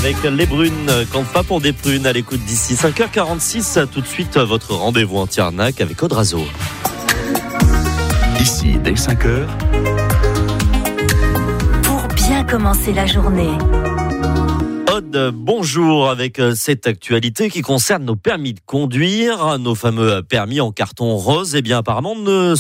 avec les brunes, quand pas pour des prunes, à l'écoute d'ici 5h46. Tout de suite, votre rendez-vous anti-arnaque avec Audrazo. Ici, dès 5h. Pour bien commencer la journée. Aude, bonjour, avec cette actualité qui concerne nos permis de conduire. Nos fameux permis en carton rose, apparemment ne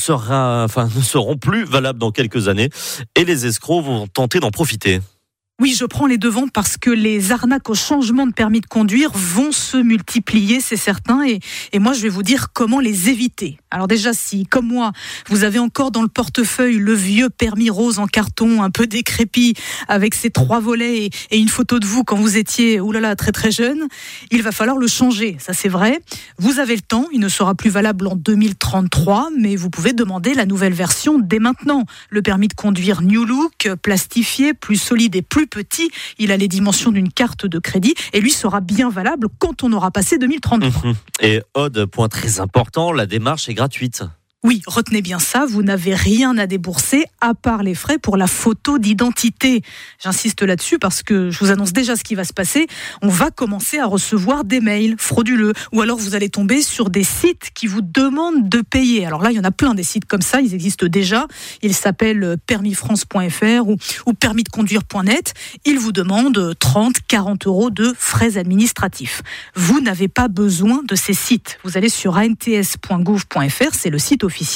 seront plus valables dans quelques années et les escrocs vont tenter d'en profiter. Oui, je prends les devants parce que les arnaques au changement de permis de conduire vont se multiplier, c'est certain. Et moi, je vais vous dire comment les éviter. Alors déjà, si, comme moi, vous avez encore dans le portefeuille le vieux permis rose en carton, un peu décrépit, avec ses 3 volets et une photo de vous quand vous étiez, très très jeune, il va falloir le changer. Ça, c'est vrai. Vous avez le temps. Il ne sera plus valable en 2033, mais vous pouvez demander la nouvelle version dès maintenant. Le permis de conduire New Look, plastifié, plus solide et plus petit, il a les dimensions d'une carte de crédit et lui sera bien valable quand on aura passé 2033. Et Aude, point très important, la démarche est gratuite. Oui, retenez bien ça, vous n'avez rien à débourser à part les frais pour la photo d'identité. J'insiste là-dessus parce que je vous annonce déjà ce qui va se passer. On va commencer à recevoir des mails frauduleux ou alors vous allez tomber sur des sites qui vous demandent de payer. Alors là, il y en a plein des sites comme ça, ils existent déjà. Ils s'appellent permisfrance.fr ou permisdeconduire.net. Ils vous demandent 30, 40 € de frais administratifs. Vous n'avez pas besoin de ces sites. Vous allez sur ants.gouv.fr, c'est le site officiel,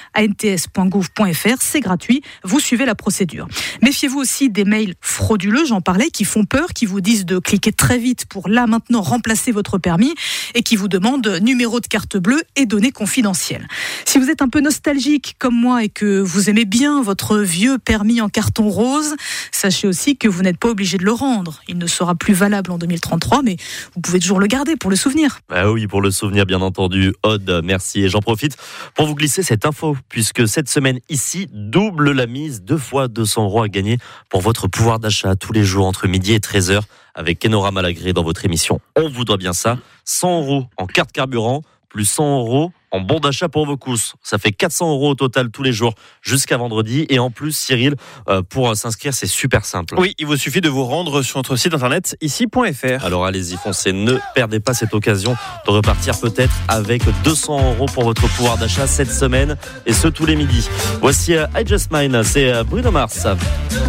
ants.gouv.fr, c'est gratuit, vous suivez la procédure. Méfiez-vous aussi des mails frauduleux, j'en parlais, qui font peur, qui vous disent de cliquer très vite pour là maintenant remplacer votre permis et qui vous demandent numéro de carte bleue et données confidentielles. Si vous êtes un peu nostalgique comme moi et que vous aimez bien votre vieux permis en carton rose, sachez aussi que vous n'êtes pas obligé de le rendre. Il ne sera plus valable en 2033, mais vous pouvez toujours le garder pour le souvenir. Ah oui, pour le souvenir, bien entendu. Aude, merci. Et j'en profite pour vous glisser cette info, puisque cette semaine ici, double la mise, 2 fois 200 € à gagner pour votre pouvoir d'achat tous les jours entre midi et 13h avec Kenora Malagré dans votre émission. On vous doit bien ça. 100 € en carte carburant, plus 100 € en bon d'achat pour vos courses. Ça fait 400 € au total tous les jours jusqu'à vendredi. Et en plus, Cyril, pour s'inscrire, c'est super simple. Oui, il vous suffit de vous rendre sur notre site internet ici.fr. Alors allez-y, foncez, ne perdez pas cette occasion de repartir peut-être avec 200 € pour votre pouvoir d'achat cette semaine, et ce tous les midis. Voici I Just Mine, c'est Bruno Mars.